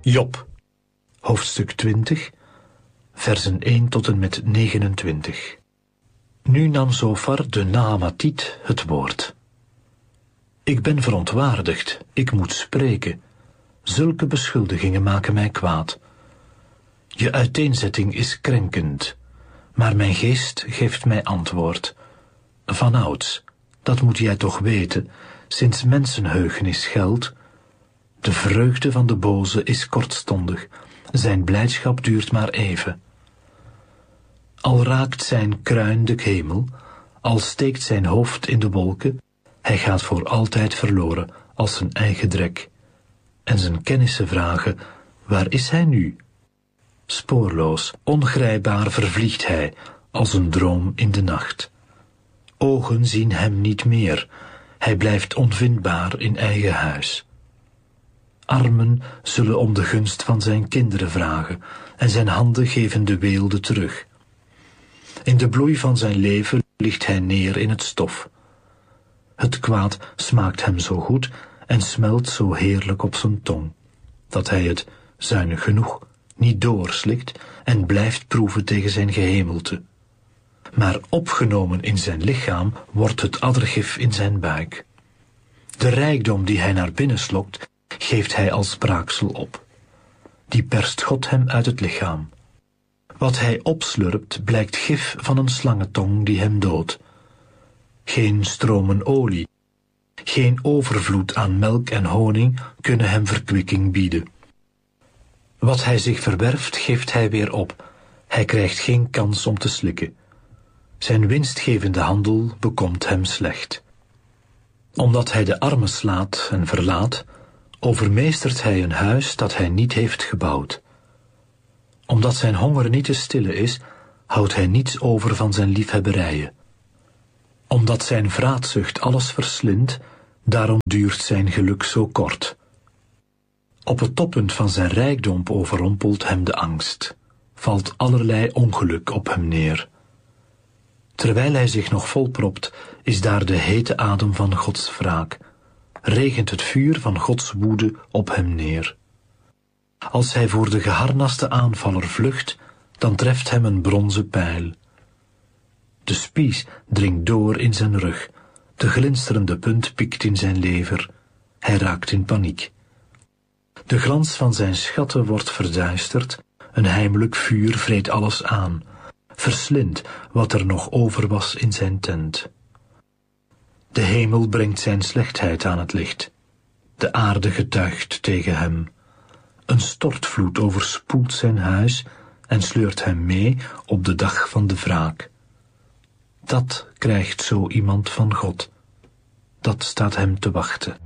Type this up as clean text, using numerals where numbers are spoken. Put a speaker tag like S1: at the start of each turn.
S1: Job, hoofdstuk 20, versen 1 tot en met 29. Nu nam Zofar de Naamatiet het woord. Ik ben verontwaardigd, ik moet spreken. Zulke beschuldigingen maken mij kwaad. Je uiteenzetting is krenkend, maar mijn geest geeft mij antwoord. Vanouds, dat moet jij toch weten, sinds mensenheugenis geldt. De vreugde van de boze is kortstondig, zijn blijdschap duurt maar even. Al raakt zijn kruin de hemel, al steekt zijn hoofd in de wolken, hij gaat voor altijd verloren als zijn eigen drek. En zijn kennissen vragen, waar is hij nu? Spoorloos, ongrijpbaar vervliegt hij, als een droom in de nacht. Ogen zien hem niet meer, hij blijft onvindbaar in eigen huis. Armen zullen om de gunst van zijn kinderen vragen, en zijn handen geven de weelde terug. In de bloei van zijn leven ligt hij neer in het stof. Het kwaad smaakt hem zo goed en smelt zo heerlijk op zijn tong, dat hij het, zuinig genoeg, niet doorslikt en blijft proeven tegen zijn gehemelte. Maar opgenomen in zijn lichaam wordt het addergif in zijn buik. De rijkdom die hij naar binnen slokt, geeft hij als braaksel op. Die perst God hem uit het lichaam. Wat hij opslurpt blijkt gif van een slangentong die hem doodt. Geen stromen olie, geen overvloed aan melk en honing kunnen hem verkwikking bieden. Wat hij zich verwerft, geeft hij weer op. Hij krijgt geen kans om te slikken. Zijn winstgevende handel bekomt hem slecht. Omdat hij de armen slaat en verlaat, overmeestert hij een huis dat hij niet heeft gebouwd. Omdat zijn honger niet te stillen is, houdt hij niets over van zijn liefhebberijen. Omdat zijn vraatzucht alles verslindt, daarom duurt zijn geluk zo kort. Op het toppunt van zijn rijkdom overrompelt hem de angst, valt allerlei ongeluk op hem neer. Terwijl hij zich nog volpropt, is daar de hete adem van Gods wraak, regent het vuur van Gods woede op hem neer. Als hij voor de geharnaste aanvaller vlucht, dan treft hem een bronzen pijl. De spies dringt door in zijn rug, de glinsterende punt piekt in zijn lever, hij raakt in paniek. De glans van zijn schatten wordt verduisterd, een heimelijk vuur vreet alles aan, verslindt wat er nog over was in zijn tent. De hemel brengt zijn slechtheid aan het licht, de aarde getuigt tegen hem. Een stortvloed overspoelt zijn huis en sleurt hem mee op de dag van de wraak. Dat krijgt zo iemand van God, dat staat hem te wachten.